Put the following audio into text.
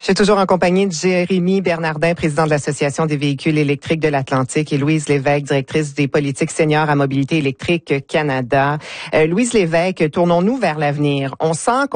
Je suis toujours en compagnie de Jérémy Bernardin, président de l'Association des véhicules électriques de l'Atlantique, et Louise Lévesque, directrice des politiques seniors à Mobilité électrique Canada. Louise Lévesque, tournons-nous vers l'avenir. On sent